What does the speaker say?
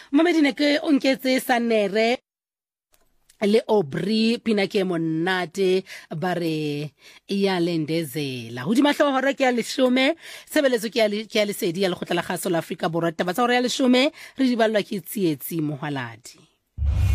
Mamedine ke o nketse Sanere le Aubrey pina ke monate ba re ya lendezela hodima hlohoro ke ya 10 sebeletso ke ya lesedi ya lekgotla la kgaso la Afrika Borwa taba tsa hore ya 10 re di ballwa ke tsietsi mohwaladi.